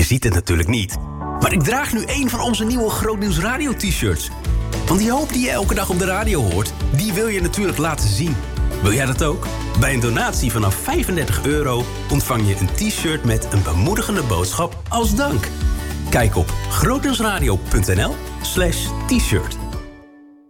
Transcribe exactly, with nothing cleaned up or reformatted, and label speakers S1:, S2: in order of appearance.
S1: ziet het natuurlijk niet. Maar ik draag nu een van onze nieuwe Grootnieuws Radio t-shirts. Want die hoop die je elke dag op de radio hoort, die wil je natuurlijk laten zien. Wil jij dat ook? Bij een donatie vanaf vijfendertig euro ontvang je een t-shirt met een bemoedigende boodschap als dank. Kijk op grootnieuwsradio punt n l slash t-shirt.